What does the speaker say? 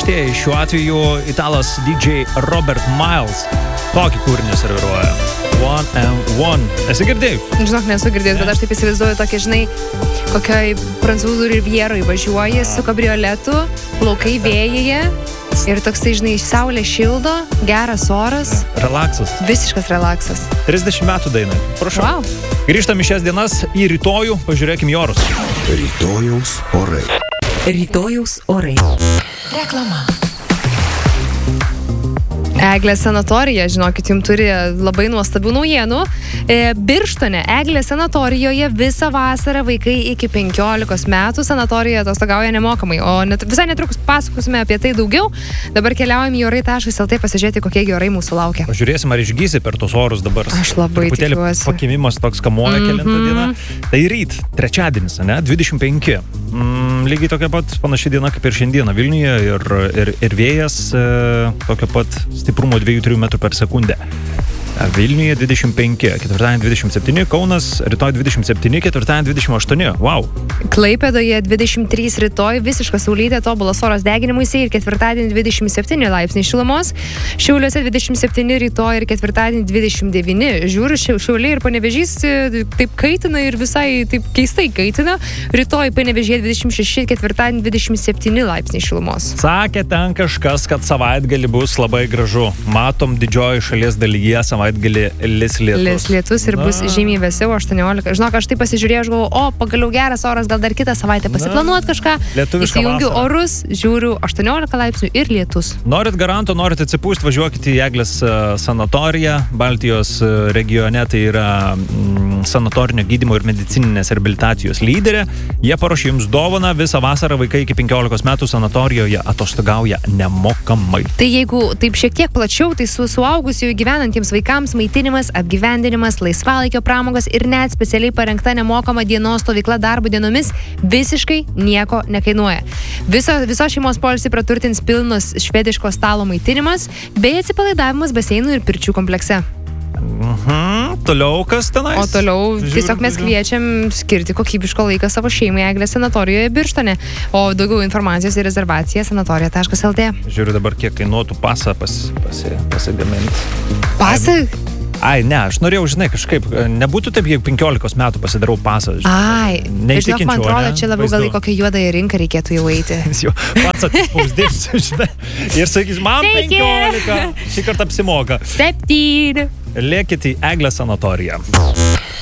atlikėjai, šiuo atveju italas DJ Robert Miles tokį kūrinį serviruoja. One and One. Esi girdėjus? Žinok, nesu girdėjus, bet aš taip įsivaizduoju tokį, žinai, kokioj prancūzų rivjeroj važiuoji su kabrioletu, plaukai vėjyje ir toksai, žinai, saulė šildo, geras oras. Relaksas. Visiškas relaksas. 30 metų dainai. Prašau. Wow. Grįžtam į šias dienas į rytojų, pažiūrėkim į orus. Rytojaus orai. Rytojaus orai. Reklama. Eglės sanatorija, žinokit, jums turi labai nuostabių naujienų. Birštone Eglės sanatorijoje visą vasarą vaikai iki 15 metų sanatorijoje atostogauja nemokamai, o visai netrukus pasakosime apie tai daugiau. Dabar keliaujam į orai.lt pasižiūrėti, kokie orai mūsų laukia. Pažiūrėsim, ar išgysi per tos orus dabar. Aš labai tikiuosi. Pakimimas toks kamuoja kelintą dieną. Tai ryt, trečiadienis, ne? 25. Lygiai tokia pat panaši diena kaip ir šiandieną Vilniuje ir vėjas tokio pat stiprumo 2-3 metrų per sekundę. Vilniuje 25, ketvirtadienį 27, Kaunas rytoj 27, ketvirtadienį 28. Wow. Klaipėdoje 23 rytoj, visiška saulytė, tobulas oras deginimuisi ir ketvirtadienį 27 laipsniai šilumos. Šiauliuose 27 rytoj ir ketvirtadienį 29. Žiūriu, Šiauliai ir Panevėžys taip kaitina ir visai taip keistai kaitina. Rytoj Panevėžyje 26, ketvirtadienį 27 laipsniai šilumos. Sakė ten kažkas, kad savaitgalį bus labai gražu. Matom didžioji šalies dalyje savaitgalį lis lietus ir bus žymiai vėsiau 18. Žinok, aš tai pasižiūrėjau, aš galvoju, pagaliau geras oras, gal dar kitą savaitę pasiplanuot kažką. Įsijungiu orus, žiūriu 18 laipsnių ir lietus. Norit garanto, norit atsipūst, važiuokite į Eglės sanatoriją. Baltijos regione tai yra sanatorinio gydymo ir medicininės rehabilitacijos lyderė. Jie paruošė jums dovaną, visą vasarą vaikai iki 15 metų sanatorijoje atostogauja nemokamai. Tai jeigu taip šiek tiek plačiau, tai su suaugusiųjų gyvenantiems vaikams maitinimas, apgyvendinimas, laisvalaikio pramogos ir net specialiai parengta nemokama dienos stovykla darbo dienomis visiškai nieko nekainuoja. Visos šeimos poilsį praturtins pilnas švediško stalo maitinimas bei atsipalaidavimas baseinų ir pirčių komplekse. Toliau kas tenais? O toliau tiesiog mes kviečiam skirti kokybiško laiką savo šeimai Eglės sanatorijoje Birštone. O daugiau informacijos ir rezervacija sanatorija.lt. Žiūriu dabar, kiek kainuotų pasą pasigaminti. Pasą? Ai, ne, aš norėjau, žinai, kažkaip, nebūtų taip, jeigu 15 metų pasidarau pasą. Ai, žinok, man atrodo, čia labiau gal į kokią juodąją rinką reikėtų jau eiti. Pats atsispausdėsiu, žinai, ir sakys, man 15, šį kartą apsimoka. 7. Lėkite į Eglės sanatoriją.